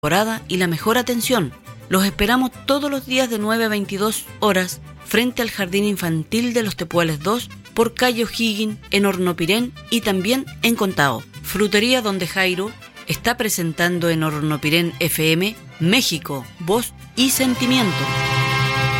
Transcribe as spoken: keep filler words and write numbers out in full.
y la mejor atención. Los esperamos todos los días de nueve a veintidós horas frente al Jardín Infantil de los Tepuales dos por calle O'Higgins en Hornopirén y también en Contao. Frutería Donde Jairo está presentando en Hornopirén F M México, Voz y Sentimiento.